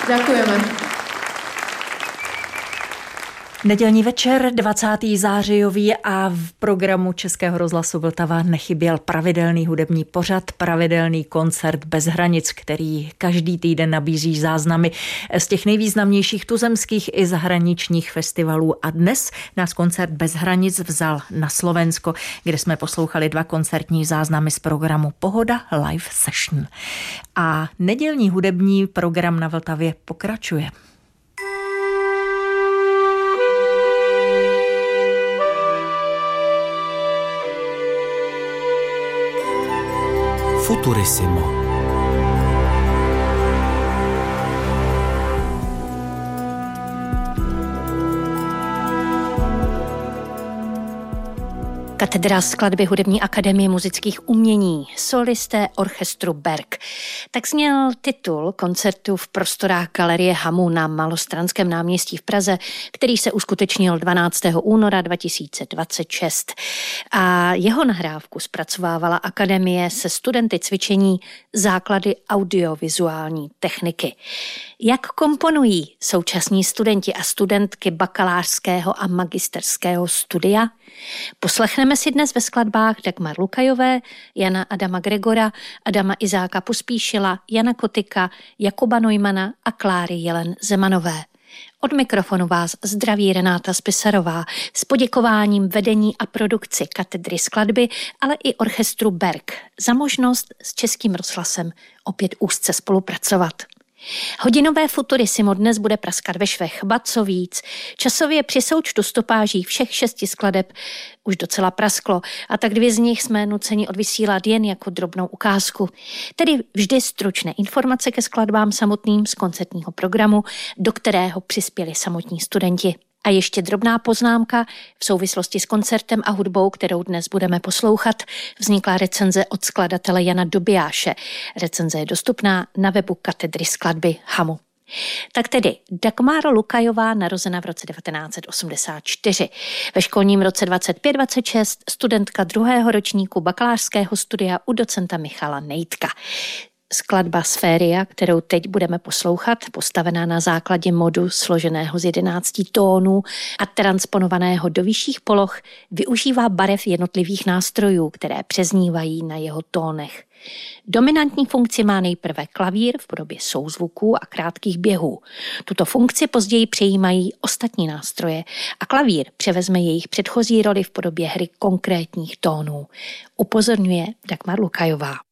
Ďakujeme. Nedělní večer, 20. zářijový a v programu Českého rozhlasu Vltava nechyběl pravidelný hudební pořad, pravidelný koncert Bez hranic, který každý týden nabízí záznamy z těch nejvýznamnějších tuzemských i zahraničních festivalů. A dnes nás koncert Bez hranic vzal na Slovensko, kde jsme poslouchali 2 koncertní záznamy z programu Pohoda Live Session. A nedělní hudební program na Vltavě pokračuje. Futurissimo. Katedra skladby Hudební akademie muzických umění, solisté orchestru Berg. Tak zněl titul koncertu v prostorách Galerie Hamu na Malostranském náměstí v Praze, který se uskutečnil 12. února 2026. A jeho nahrávku zpracovávala akademie se studenty cvičení Základy audiovizuální techniky. Jak komponují současní studenti a studentky bakalářského a magisterského studia? Poslechneme si dnes ve skladbách Dagmar Lukajové, Jana Adama Gregora, Adama Izáka Pospíšila, Jana Kotyka, Jakuba Neumana a Kláry Jelen Zemanové. Od mikrofonu vás zdraví Renáta Spisarová s poděkováním vedení a produkci katedry skladby, ale i orchestru Berg za možnost s Českým rozhlasem opět úzce spolupracovat. Hodinové Futurissimo dnes bude praskat ve švech, ba co víc. Časově při součtu stopáží všech 6 skladeb už docela prasklo a tak 2 z nich jsme nuceni odvysílat jen jako drobnou ukázku. Tedy vždy stručné informace ke skladbám samotným z koncertního programu, do kterého přispěli samotní studenti. A ještě drobná poznámka v souvislosti s koncertem a hudbou, kterou dnes budeme poslouchat, vznikla recenze od skladatele Jana Dobijáše. Recenze je dostupná na webu katedry skladby Hamu. Tak tedy Dagmar Lukajová, narozena v roce 1984. Ve školním roce 25-26 studentka 2. ročníku bakalářského studia u docenta Michala Nejtka. Skladba Sféria, kterou teď budeme poslouchat, postavená na základě modu složeného z 11 tónů a transponovaného do vyšších poloh, využívá barev jednotlivých nástrojů, které přeznívají na jeho tónech. Dominantní funkci má nejprve klavír v podobě souzvuků a krátkých běhů. Tuto funkci později přejímají ostatní nástroje a klavír převezme jejich předchozí roli v podobě hry konkrétních tónů. Upozorňuje Dagmar Lukajová.